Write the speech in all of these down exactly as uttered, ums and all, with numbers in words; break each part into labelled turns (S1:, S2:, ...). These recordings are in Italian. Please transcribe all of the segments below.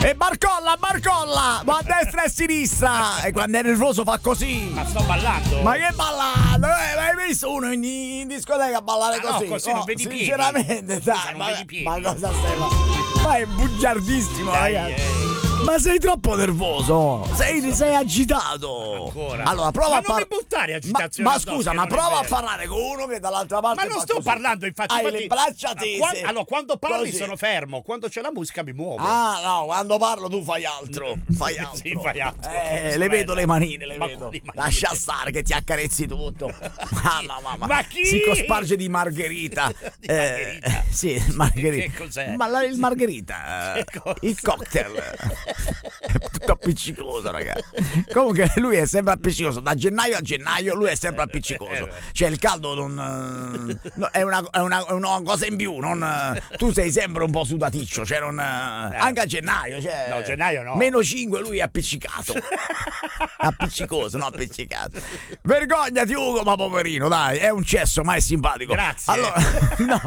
S1: E barcolla, barcolla, ma a destra e a sinistra. E quando è nervoso fa così.
S2: Ma sto ballando.
S1: Ma che ballando? Eh, ma hai visto uno in, in discoteca ballare
S2: ah,
S1: così?
S2: No, così non vedi piedi.
S1: Sinceramente, dai,
S2: Scusa,
S1: ma,
S2: vedi piedi.
S1: ma cosa stai facendo? Ma è bugiardissimo,
S2: Dai,
S1: ragazzi.
S2: eh.
S1: Ma sei troppo nervoso. Sei, sei agitato.
S2: Ancora.
S1: Allora, prova
S2: ma
S1: a parlare.
S2: non mi buttare agitazione.
S1: Ma, ma scusa, ma prova a parlare con uno che dall'altra parte.
S2: Ma non sto
S1: così.
S2: parlando, infatti.
S1: Hai
S2: infatti,
S1: le braccia tese.
S2: Quando, allora, quando parli
S1: Così.
S2: sono fermo, quando c'è la musica mi muovo.
S1: Ah, no, quando parlo tu fai altro. Fai altro.
S2: Sì, fai altro.
S1: Eh, le vedo le manine, le
S2: Ma
S1: vedo.
S2: quali manine?
S1: Lascia stare che ti accarezzi tutto. Mamma, mamma.
S2: Ma chi?
S1: Si cosparge di margherita.
S2: Di margherita?
S1: Eh, sì, margherita.
S2: Che cos'è?
S1: Ma la, il margherita. eh,
S2: Che cosa?
S1: Il cocktail. È tutto appiccicoso, ragazzi. Comunque lui è sempre appiccicoso. Da gennaio a gennaio lui è sempre appiccicoso. Cioè il caldo non. eh, no, è, una, è, una, è una cosa in più. Non, eh, tu sei sempre un po' sudaticcio. Cioè non, eh, anche a gennaio. Cioè,
S2: No, gennaio no.
S1: Meno cinque lui è appiccicato. Appiccicoso, no appiccicato. Vergognati Ugo, ma poverino, dai, è un cesso, ma è simpatico.
S2: Grazie.
S1: Allora, no.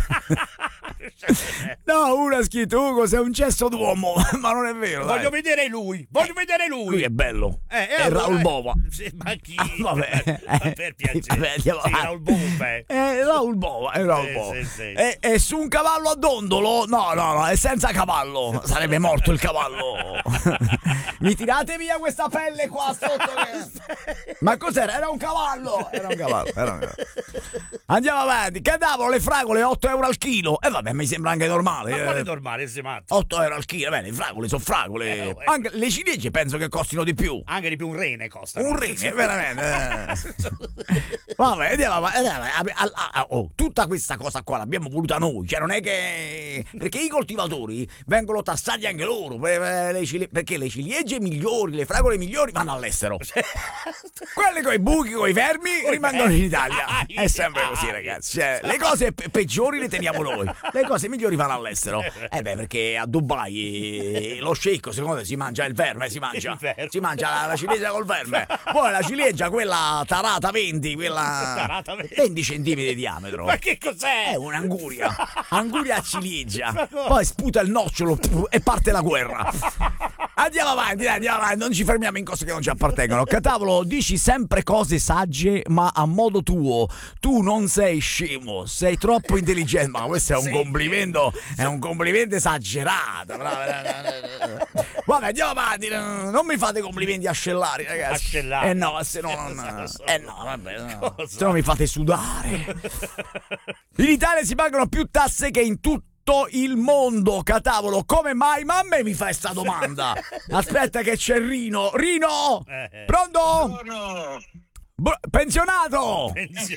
S1: No, uno ha scritto Ugo sei un cesso d'uomo, ma non è vero.
S2: Voglio
S1: dai.
S2: vedere lui, voglio vedere lui.
S1: Lui è bello.
S2: Eh, e
S1: è
S2: allora,
S1: Raul
S2: eh,
S1: Bova.
S2: sì, ma chi?
S1: Ah, vabbè.
S2: Ma per piacere.
S1: Vabbè, andiamo
S2: Sì,
S1: avanti.
S2: Raul Bova.
S1: È Raul Bova, è Raul
S2: Sì,
S1: Bova.
S2: sì, sì.
S1: È, è su un cavallo a dondolo? No, no, no, è senza cavallo. Sarebbe morto il cavallo. Mi tirate via questa pelle qua sotto. Che... Ma cos'era? Era un cavallo. Era un cavallo. Era un cavallo. Andiamo avanti. Cadavano le fragole otto euro al chilo. E eh, vabbè, mi sembra anche normale.
S2: Ma
S1: eh.
S2: quale normale, sei matto?
S1: otto euro al chilo. Bene, i fragole sono fragole.
S2: Eh, oh, eh.
S1: Anche le ciliegie penso che costino di più.
S2: Anche di più un rene costa.
S1: Un rene, veramente. eh. Vabbè, andiamo avanti. Andiamo avanti. Ah, ah, ah, oh, tutta questa cosa qua l'abbiamo voluta noi. Cioè, non è che. Perché i coltivatori vengono tassati anche loro. per- per le cili- Perché le ciliegie migliori, le fragole migliori vanno all'estero. Quelle con i buchi, con i vermi rimangono in Italia. È sempre così, ragazzi. Cioè, le cose pe- peggiori le teniamo noi. Le cose migliori vanno all'estero. Eh beh, perché a Dubai lo sceicco, secondo te, si mangia il verme, si mangia.
S2: Il verme.
S1: Si mangia la, la ciliegia col verme. Poi la ciliegia, quella tarata venti, quella
S2: Tarata venti.
S1: venti centimetri di diametro.
S2: Ma che cos'è?
S1: È un'anguria. Anguria a ciliegia. Poi sputa il nocciolo e parte la guerra. Andiamo avanti, dai, andiamo avanti. Non ci fermiamo in cose che non ci appartengono. Catavolo, dici sempre cose sagge, ma a modo tuo. Tu non sei scemo, sei troppo intelligente. Ma questo è un
S2: Sì.
S1: complimento, è un complimento esagerato. Vabbè, andiamo avanti. Non mi fate complimenti ascellari, ragazzi.
S2: Ascellari.
S1: Eh no, se no non. Eh no, vabbè. No. Se no mi fate sudare. In Italia si pagano più tasse che in tutto il mondo, Catavolo. Come mai? Ma a me mi fai sta domanda. Aspetta che c'è Rino. Rino?
S2: Eh.
S1: Pronto?
S3: No,
S1: Br- pensionato?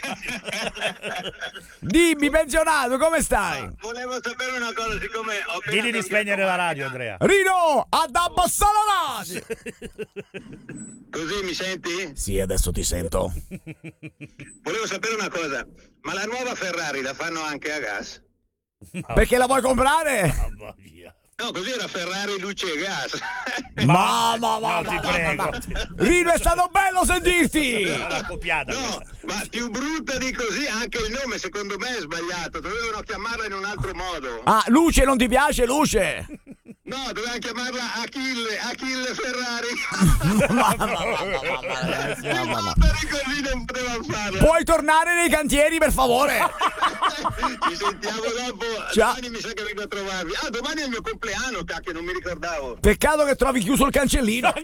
S1: Dimmi, pensionato, come stai?
S3: volevo sapere una cosa, siccome ho appena
S2: Digli di
S3: cambiato
S2: spegnere la radio,
S3: macchina.
S2: Andrea.
S1: Rino, ad abbassare la radio.
S3: Così mi senti?
S1: Sì, adesso ti sento.
S3: Volevo sapere una cosa, ma la nuova Ferrari la fanno anche a gas?
S1: Perché la vuoi comprare?
S2: Mamma mia.
S3: No, così era Ferrari luce e gas.
S1: Mamma,
S2: No,
S1: mamma,
S2: ti
S1: mamma,
S2: prego.
S1: mamma. Rino, è stato bello sentirti.
S2: L'ha copiata.
S3: No,
S2: questa.
S3: ma più brutta di così, anche il nome secondo me è sbagliato, dovevano chiamarla in un altro modo.
S1: Ah, Luce, non ti piace, Luce?
S3: No, dovevano chiamarla Achille, Achille Ferrari.
S1: Mamma, mamma, mamma, ragazzi, mamma, mamma.
S3: Per così non potevano farlo.
S1: Puoi tornare nei cantieri, per favore?
S3: Ci sentiamo dopo.
S1: Ciao.
S3: Domani mi sa che vengo a trovarvi. Ah, domani è il mio compleanno, cacchio, non mi ricordavo.
S1: Peccato che trovi chiuso il cancellino.
S3: A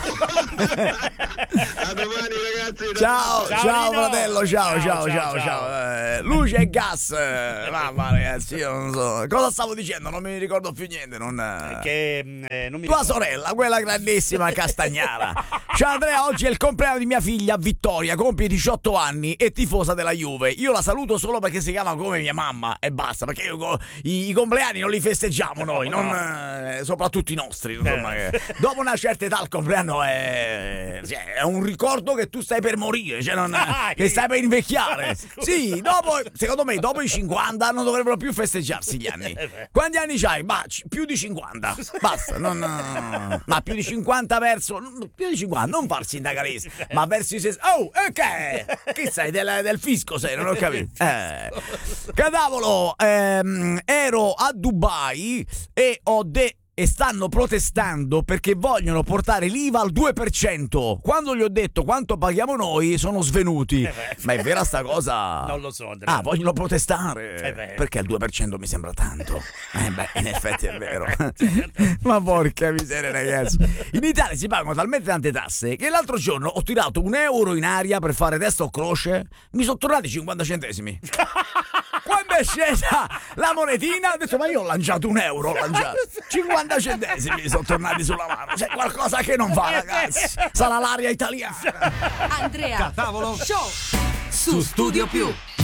S3: domani, ragazzi.
S1: Ciao, ciao,
S2: Ciao, Rino.
S1: fratello, ciao, ciao,
S2: Ciao,
S1: ciao,
S2: ciao,
S1: ciao. Eh, luce e gas. eh, Mamma, ragazzi, io non so. Cosa stavo dicendo? Non mi ricordo più niente. Non, eh.
S2: Che eh, non mi
S1: Tua
S2: ricordo.
S1: sorella, quella grandissima Castagnara. Ciao Andrea, oggi è il compleanno di mia figlia Vittoria, compie diciotto anni e tifosa della Juve. Io la saluto solo perché si chiama come mia mamma e basta, perché io co- i, i compleanni non li festeggiamo noi, non, eh, soprattutto i nostri. Insomma, che dopo una certa età il compleanno è, cioè, è un ricordo che tu stai per morire, cioè non,
S2: Ah,
S1: che stai per invecchiare.
S2: Scusa.
S1: Sì, dopo, secondo me dopo i cinquanta non dovrebbero più festeggiarsi gli anni. Quanti anni c'hai? Bah, c- più di cinquanta. Basta, non, ma più di cinquanta verso più di cinquanta, non farsi indagare, ma verso i sessanta. Oh, ok, che sei del, del fisco, sei, non ho capito. Eh. Cadavolo, ehm, ero a Dubai e ho de e stanno protestando perché vogliono portare l'I V A al due per cento. Quando gli ho detto quanto paghiamo noi, sono svenuti.
S2: Eh beh.
S1: Ma è vera sta cosa?
S2: Non lo so, Andrea.
S1: Ah, vogliono protestare.
S2: Eh beh.
S1: Perché il due per cento mi sembra tanto. Eh beh, in effetti è vero. Ma porca miseria, ragazzi. In Italia si pagano talmente tante tasse che l'altro giorno ho tirato un euro in aria per fare testa o croce. Mi sono tornati cinquanta centesimi. Quando è scesa la monetina, ho detto: ma io ho lanciato un euro, ho lanciato cinquanta centesimi, sono tornati sulla mano. C'è qualcosa che non va, ragazzi. Sarà l'aria italiana.
S4: Andrea
S5: Tavolo
S4: Show
S5: su Studio Più.